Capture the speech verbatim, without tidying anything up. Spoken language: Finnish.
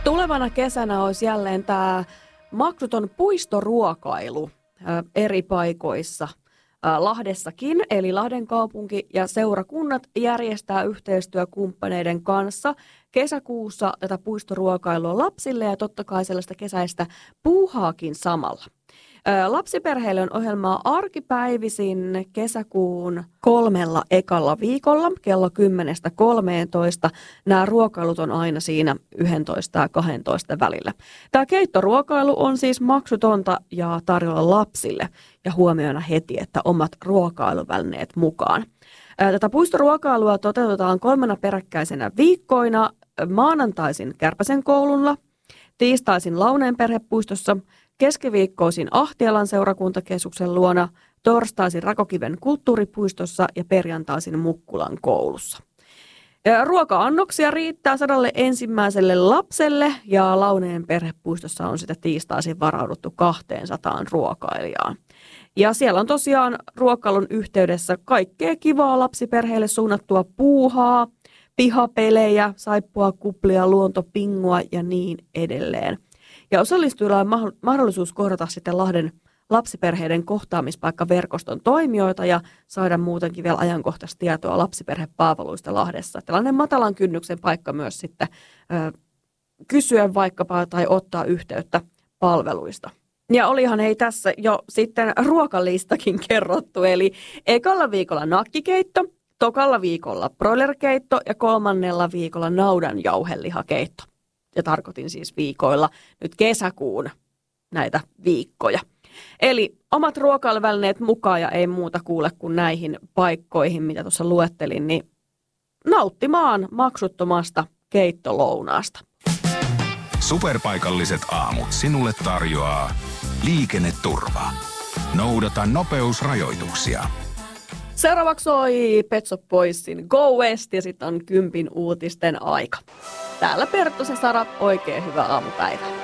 Tulevana kesänä olisi jälleen tämä maksuton puistoruokailu eri paikoissa. Lahdessakin, eli Lahden kaupunki ja seurakunnat järjestää yhteistyökumppaneiden kanssa kesäkuussa tätä puistoruokailua lapsille ja totta kai sellaista kesäistä puuhaakin samalla. Lapsiperheille on ohjelmaa arkipäivisin kesäkuun kolmella ekalla viikolla kello kymmenestä kolmeentoista. Nämä ruokailut on aina siinä yksitoista ja kaksitoista välillä. Tämä keittoruokailu on siis maksutonta ja tarjolla lapsille ja huomioina heti, että omat ruokailuvälineet mukaan. Tätä puistoruokailua toteutetaan kolmena peräkkäisenä viikkoina maanantaisin Kärpäsen koululla, tiistaisin Launeen perhepuistossa, keskiviikkoisin Ahtialan seurakuntakeskuksen luona, torstaisin Rakokiven kulttuuripuistossa ja perjantaisin Mukkulan koulussa. Ja ruoka-annoksia riittää sadalle ensimmäiselle lapselle ja Launeen perhepuistossa on sitä tiistaisin varauduttu kahteensataan ruokailijaan. Ja siellä on tosiaan ruokailun yhteydessä kaikkea kivaa lapsiperheille suunnattua puuhaa, pihapelejä, saippua, kuplia, luontopingua ja niin edelleen. Ja osallistujilla on mahdollisuus kohdata sitten Lahden lapsiperheiden kohtaamispaikkaverkoston toimijoita ja saada muutenkin vielä ajankohtaista tietoa lapsiperhepalveluista Lahdessa. Tällainen matalan kynnyksen paikka myös sitten ö, kysyä vaikkapa tai ottaa yhteyttä palveluista. Ja olihan hei tässä jo sitten ruokalistakin kerrottu, eli ekalla viikolla nakkikeitto, tokalla viikolla broilerkeitto ja kolmannella viikolla naudanjauhelihakeitto. Ja tarkoitin siis viikoilla nyt kesäkuun näitä viikkoja. Eli omat ruokailuvälineet mukaan ja ei muuta kuule kuin näihin paikkoihin, mitä tuossa luettelin, niin nauttimaan maksuttomasta keittolounaasta. Superpaikalliset aamut sinulle tarjoaa liikenneturva. Noudata nopeusrajoituksia. Seuraavaksi soi Pet Shop Boysin Go West ja sitten on kympin uutisten aika. Täällä Perttu ja Sara, oikein hyvää aamupäivää.